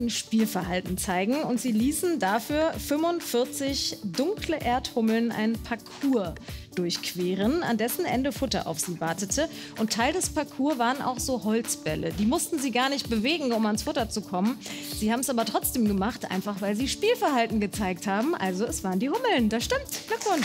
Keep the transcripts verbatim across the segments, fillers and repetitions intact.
Spielverhalten zeigen und sie ließen dafür fünfundvierzig dunkle Erdhummeln einen Parcours durchqueren, an dessen Ende Futter auf sie wartete. Und Teil des Parcours waren auch so Holzbälle. Die mussten sie gar nicht bewegen, um ans Futter zu kommen. Sie haben es aber trotzdem gemacht, einfach weil sie Spielverhalten gezeigt haben. Also es waren die Hummeln. Das stimmt. Glückwunsch.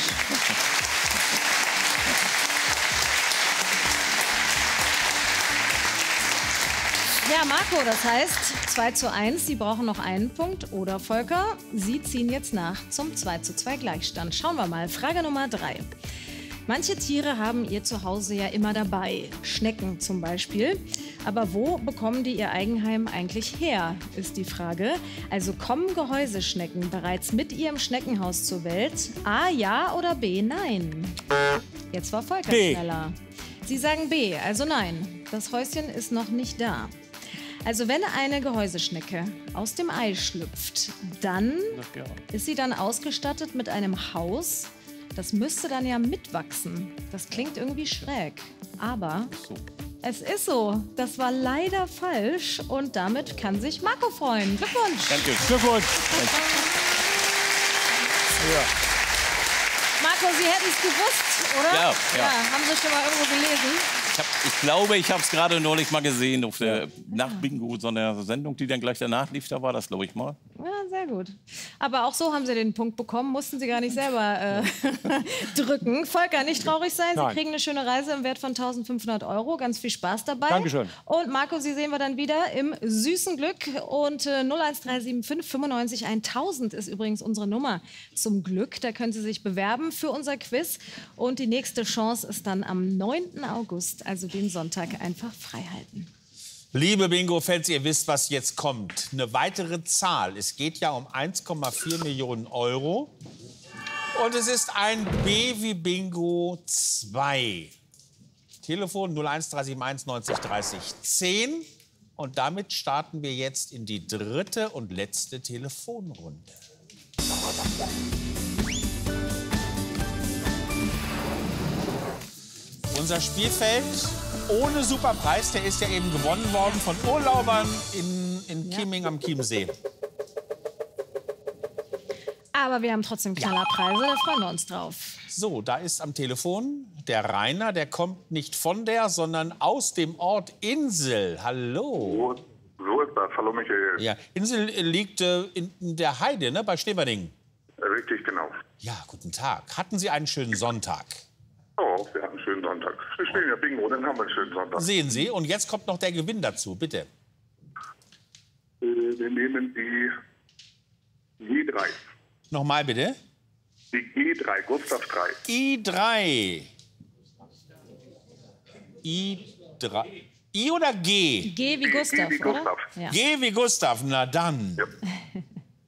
Ja, Marco, das heißt zwei zu eins. Sie brauchen noch einen Punkt. Oder Volker, Sie ziehen jetzt nach zum zwei zu zwei Gleichstand. Schauen wir mal. Frage Nummer drei. Manche Tiere haben ihr Zuhause ja immer dabei. Schnecken zum Beispiel. Aber wo bekommen die ihr Eigenheim eigentlich her, ist die Frage. Also kommen Gehäuseschnecken bereits mit ihrem Schneckenhaus zur Welt? A, ja oder B, nein? Jetzt war Volker B. schneller. Sie sagen B, also nein. Das Häuschen ist noch nicht da. Also wenn eine Gehäuseschnecke aus dem Ei schlüpft, dann ist sie dann ausgestattet mit einem Haus. Das müsste dann ja mitwachsen. Das klingt irgendwie schräg. Aber es ist so. Das war leider falsch. Und damit kann sich Marco freuen. Glückwunsch. Danke. Glückwunsch. Ja. Marco, Sie hätten es gewusst, oder? Ja, ja. ja. Haben Sie schon mal irgendwo gelesen? Ich, hab, ich glaube, ich habe es gerade neulich mal gesehen auf der Nacht-Bingo, so einer Sendung, die dann gleich danach lief. Da war das, glaube ich, mal. Ja, sehr gut. Aber auch so haben Sie den Punkt bekommen. Mussten Sie gar nicht selber äh, drücken. Volker, nicht traurig sein. Sie Nein. kriegen eine schöne Reise im Wert von eintausendfünfhundert Euro. Ganz viel Spaß dabei. Dankeschön. Und Marco, Sie sehen wir dann wieder im süßen Glück. Und äh, null eins drei sieben fünf fünfundneunzig eintausend ist übrigens unsere Nummer zum Glück. Da können Sie sich bewerben für unser Quiz. Und die nächste Chance ist dann am neunten August. Also den Sonntag einfach frei halten. Liebe Bingo-Fans, ihr wisst, was jetzt kommt. Eine weitere Zahl. Es geht ja um eins Komma vier Millionen Euro. Und es ist ein B wie Bingo zwei. Telefon null eins drei sieben eins neunzig dreißig zehn. Und damit starten wir jetzt in die dritte und letzte Telefonrunde. Unser Spielfeld ohne Superpreis, der ist ja eben gewonnen worden von Urlaubern in, in Chieming am Chiemsee. Aber wir haben trotzdem Knallerpreise, da freuen wir uns drauf. So, da ist am Telefon der Rainer, der kommt nicht von der, sondern aus dem Ort Insel. Hallo. So, so ist das. Hallo Michael. Ja, Insel liegt äh, in der Heide, ne, bei Steverding. Richtig, genau. Ja, guten Tag. Hatten Sie einen schönen Sonntag? Oh, wir hatten einen schönen Sonntag. Wir spielen ja Bingo, dann haben wir einen schönen Sonntag. Sehen Sie, und jetzt kommt noch der Gewinn dazu, bitte. Äh, wir nehmen die G drei. Nochmal bitte. Die G drei, Gustav drei. I drei. I drei. I oder G? G wie G- Gustav, G wie oder? Gustav. Ja. G wie Gustav, na dann. Ja. Hab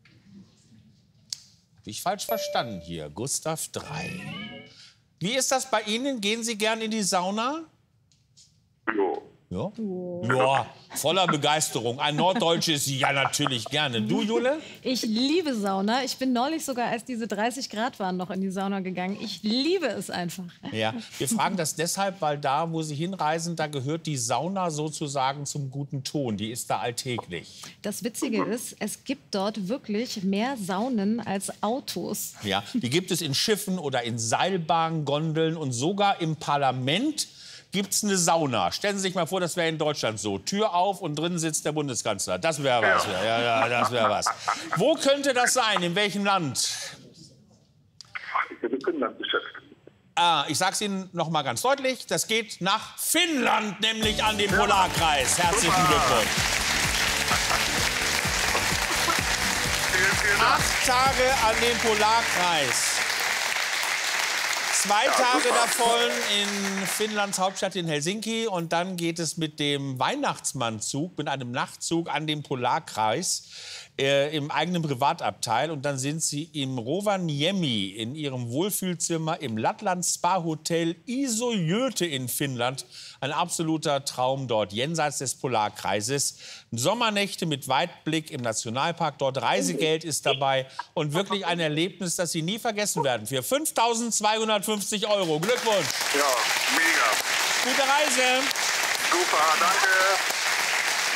ich falsch verstanden hier. Gustav drei. Wie ist das bei Ihnen? Gehen Sie gern in die Sauna? Jo. Ja. Ja, voller Begeisterung. Ein Norddeutsches, ja natürlich gerne. Du, Jule? Ich liebe Sauna. Ich bin neulich sogar, als diese dreißig Grad waren, noch in die Sauna gegangen. Ich liebe es einfach. Ja, wir fragen das deshalb, weil da, wo Sie hinreisen, da gehört die Sauna sozusagen zum guten Ton. Die ist da alltäglich. Das Witzige ist, es gibt dort wirklich mehr Saunen als Autos. Ja, die gibt es in Schiffen oder in Seilbahnen, Gondeln und sogar im Parlament gibt es eine Sauna. Stellen Sie sich mal vor, das wäre in Deutschland so. Tür auf und drin sitzt der Bundeskanzler. Das wäre was. Ja, ja, ja, das wäre was. Wo könnte das sein? In welchem Land? Wir können das Geschäft. Ah, ich sage es Ihnen noch mal ganz deutlich. Das geht nach Finnland, nämlich an den Polarkreis. Herzlichen Glückwunsch. Vielen, vielen Dank. Acht Tage an den Polarkreis. Zwei Tage davon in Finnlands Hauptstadt in Helsinki. Und dann geht es mit dem Weihnachtsmannzug, mit einem Nachtzug an den Polarkreis äh, im eigenen Privatabteil. Und dann sind Sie im Rovaniemi in Ihrem Wohlfühlzimmer im Lappland Spa Hotel Isojöte in Finnland. Ein absoluter Traum dort, jenseits des Polarkreises. Sommernächte mit Weitblick im Nationalpark. Dort Reisegeld ist dabei. Und wirklich ein Erlebnis, das Sie nie vergessen werden. Für fünftausendzweihundertfünfzig Euro. Glückwunsch. Ja, mega. Gute Reise. Super, danke.